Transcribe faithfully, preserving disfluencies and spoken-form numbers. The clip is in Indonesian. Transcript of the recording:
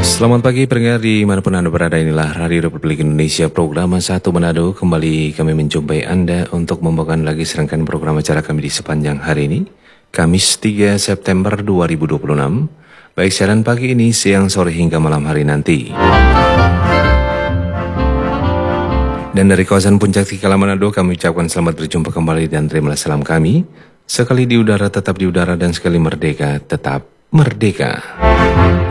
Selamat pagi pendengar dimanapun Anda berada, inilah Radio Republik Indonesia program satu Manado. Kembali kami menjumpai Anda untuk membawakan lagi serangkaian program acara kami di sepanjang hari ini, Kamis tiga September dua ribu dua puluh enam, baik siaran pagi ini, siang, sore hingga malam hari nanti. Dan dari kawasan Puncak Tikala Manado kami ucapkan selamat berjumpa kembali dan terimalah salam kami. Sekali di udara tetap di udara dan sekali merdeka tetap merdeka.